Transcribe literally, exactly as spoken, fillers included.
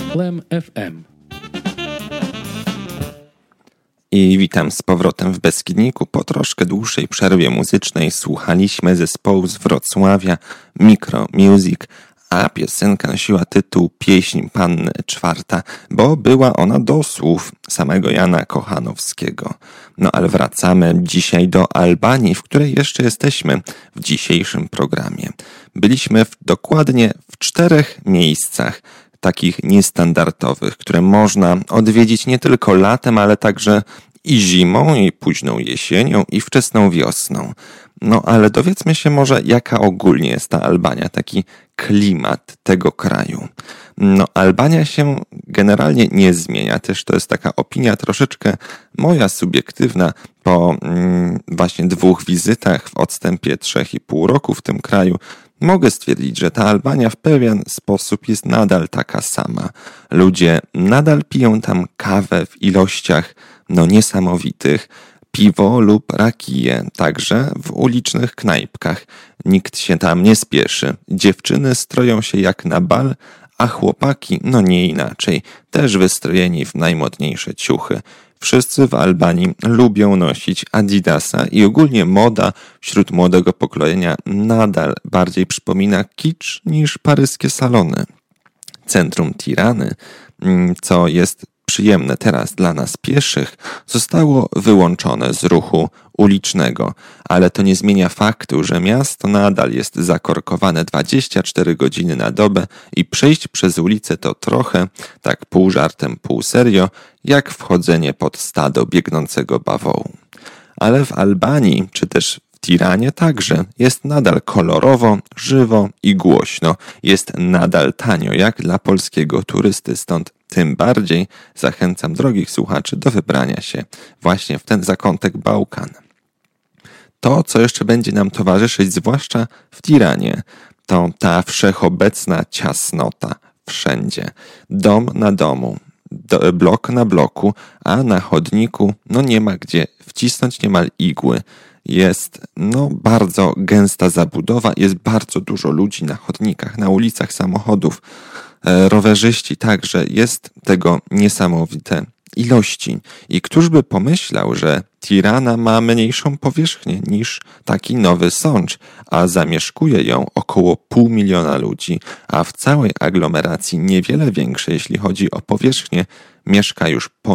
Klem F M. I witam z powrotem w Beskidniku. Po troszkę dłuższej przerwie muzycznej słuchaliśmy zespołu z Wrocławia Micro Music, a piosenka nosiła tytuł Pieśń Panny Czwarta, bo była ona do słów samego Jana Kochanowskiego. No ale wracamy dzisiaj do Albanii, w której jeszcze jesteśmy w dzisiejszym programie. Byliśmy w, dokładnie w czterech miejscach, takich niestandardowych, które można odwiedzić nie tylko latem, ale także i zimą, i późną jesienią, i wczesną wiosną. No ale dowiedzmy się może, jaka ogólnie jest ta Albania, taki klimat tego kraju. No Albania się generalnie nie zmienia, też to jest taka opinia troszeczkę moja subiektywna po mm, właśnie dwóch wizytach w odstępie trzech i pół roku w tym kraju. Mogę stwierdzić, że ta Albania w pewien sposób jest nadal taka sama. Ludzie nadal piją tam kawę w ilościach no niesamowitych, piwo lub rakiję, także w ulicznych knajpkach. Nikt się tam nie spieszy. Dziewczyny stroją się jak na bal, a chłopaki, no nie inaczej, też wystrojeni w najmodniejsze ciuchy. Wszyscy w Albanii lubią nosić Adidasa i ogólnie moda wśród młodego pokolenia nadal bardziej przypomina kicz niż paryskie salony. Centrum Tirany, co jest przyjemne teraz dla nas pieszych, zostało wyłączone z ruchu ulicznego, ale to nie zmienia faktu, że miasto nadal jest zakorkowane dwadzieścia cztery godziny na dobę i przejść przez ulicę to trochę, tak pół żartem, pół serio, jak wchodzenie pod stado biegnącego bawołu. Ale w Albanii, czy też w Tiranie także jest nadal kolorowo, żywo i głośno. Jest nadal tanio, jak dla polskiego turysty, stąd tym bardziej zachęcam drogich słuchaczy do wybrania się właśnie w ten zakątek Bałkan. To, co jeszcze będzie nam towarzyszyć, zwłaszcza w Tiranie, to ta wszechobecna ciasnota wszędzie. Dom na domu, do, blok na bloku, a na chodniku no nie ma gdzie wcisnąć niemal igły. Jest no bardzo gęsta zabudowa, jest bardzo dużo ludzi na chodnikach, na ulicach, samochodów, e, rowerzyści także, jest tego niesamowite ilości. I któż by pomyślał, że Tirana ma mniejszą powierzchnię niż taki Nowy Sącz, a zamieszkuje ją około pół miliona ludzi, a w całej aglomeracji niewiele większe, jeśli chodzi o powierzchnię, mieszka już ponad